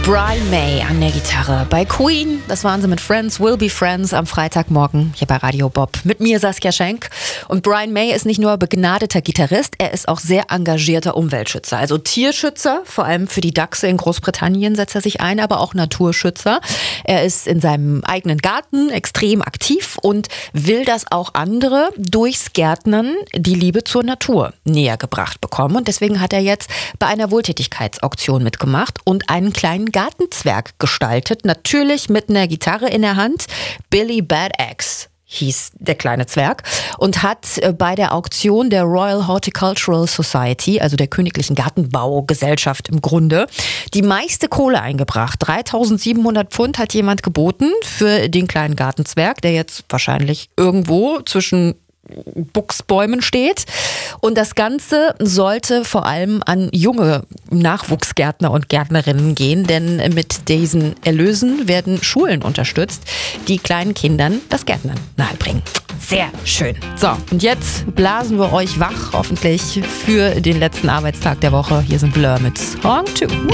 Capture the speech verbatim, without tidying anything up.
Brian May an der Gitarre bei Queen. Das waren sie mit Friends Will Be Friends am Freitagmorgen hier bei Radio Bob. Mit mir Saskia Schenk. Und Brian May ist nicht nur begnadeter Gitarrist, er ist auch sehr engagierter Umweltschützer. Also Tierschützer, vor allem für die Dachse in Großbritannien setzt er sich ein, aber auch Naturschützer. Er ist in seinem eigenen Garten extrem aktiv und will, dass auch andere durchs Gärtnern die Liebe zur Natur näher gebracht bekommen. Und deswegen hat er jetzt bei einer Wohltätigkeitsauktion mitgemacht und einen kleinen Gartenzwerg gestaltet, natürlich mit einer Gitarre in der Hand. Billy Bad Axe hieß der kleine Zwerg und hat bei der Auktion der Royal Horticultural Society, also der Königlichen Gartenbaugesellschaft im Grunde, die meiste Kohle eingebracht. dreitausendsiebenhundert Pfund hat jemand geboten für den kleinen Gartenzwerg, der jetzt wahrscheinlich irgendwo zwischen Buchsbäumen steht. Und das Ganze sollte vor allem an junge Nachwuchsgärtner und Gärtnerinnen gehen, denn mit diesen Erlösen werden Schulen unterstützt, die kleinen Kindern das Gärtnern nahebringen. Sehr schön. So, und jetzt blasen wir euch wach, hoffentlich, für den letzten Arbeitstag der Woche. Hier sind Blur mit Song zwei.